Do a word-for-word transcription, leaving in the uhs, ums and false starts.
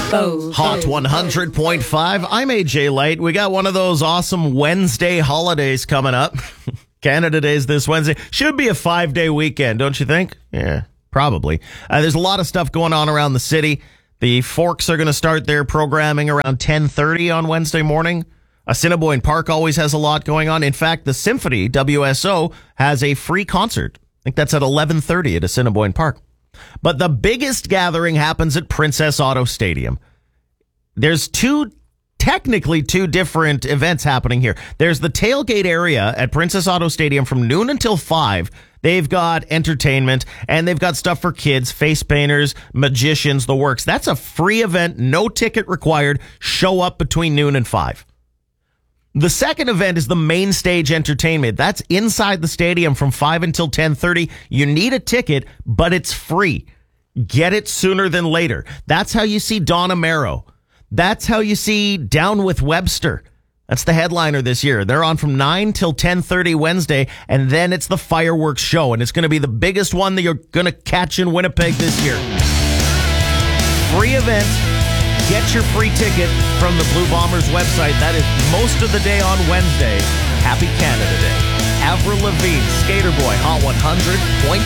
Hot one hundred point five. I'm A J Light. We got one of those awesome Wednesday holidays coming up. Canada Day is this Wednesday. Should be a five-day weekend, don't you think? Yeah, probably. Uh, there's a lot of stuff going on around the city. The Forks are going to start their programming around ten thirty on Wednesday morning. Assiniboine Park always has a lot going on. In fact, the Symphony, W S O, has a free concert. I think that's at eleven thirty at Assiniboine Park. But the biggest gathering happens at Princess Auto Stadium. There's two, technically two different events happening here. There's the tailgate area at Princess Auto Stadium from noon until five. They've got entertainment, and they've got stuff for kids, face painters, magicians, the works. That's a free event, no ticket required. Show up between noon and five. The second event is the main stage entertainment. That's inside the stadium from five until ten thirty. You need a ticket, but it's free. Get it sooner than later. That's how you see Don Amaro. That's how you see Down with Webster. That's the headliner this year. They're on from nine till ten thirty Wednesday, and then it's the fireworks show, and it's going to be the biggest one that you're going to catch in Winnipeg this year. Free event. Get your free ticket from the Blue Bombers website. That is most of the day on Wednesday. Happy Canada Day. Avril Lavigne, Skater Boy, Hot one hundred point